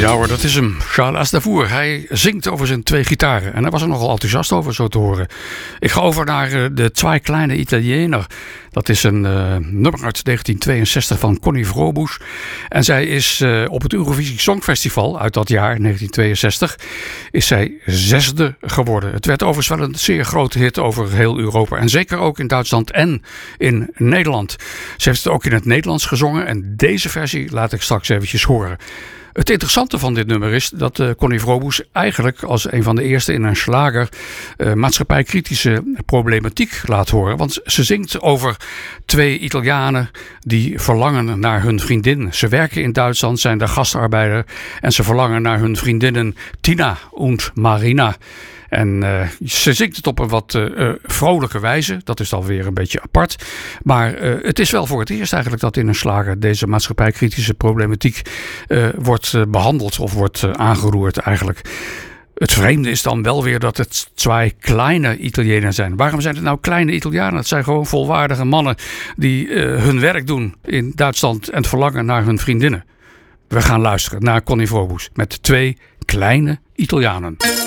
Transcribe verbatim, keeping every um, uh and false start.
Ja hoor, dat is hem. Charles Aznavour. Hij zingt over zijn twee gitaren. En hij was er nogal enthousiast over, zo te horen. Ik ga over naar uh, de Zwei kleine Italiener. Dat is een uh, nummer uit negentien tweeënzestig van Connie Vroboes. En zij is uh, op het Eurovisie Songfestival uit dat jaar, negentien tweeënzestig, is zij zesde geworden. Het werd overigens wel een zeer grote hit over heel Europa. En zeker ook in Duitsland en in Nederland. Ze heeft het ook in het Nederlands gezongen. En deze versie laat ik straks eventjes horen. Het interessante van dit nummer is dat uh, Connie Vroboes eigenlijk als een van de eerste in een slager uh, maatschappijkritische problematiek laat horen. Want ze zingt over twee Italianen die verlangen naar hun vriendin. Ze werken in Duitsland, zijn daar gastarbeider en ze verlangen naar hun vriendinnen Tina en Marina. En uh, ze zingt het op een wat uh, vrolijke wijze. Dat is dan weer een beetje apart. Maar uh, het is wel voor het eerst eigenlijk dat in een slager deze maatschappijkritische problematiek uh, wordt uh, behandeld of wordt uh, aangeroerd eigenlijk. Het vreemde is dan wel weer dat het twee kleine Italianen zijn. Waarom zijn het nou kleine Italianen? Het zijn gewoon volwaardige mannen die uh, hun werk doen in Duitsland en verlangen naar hun vriendinnen. We gaan luisteren naar Connie Vroboes met twee kleine Italianen.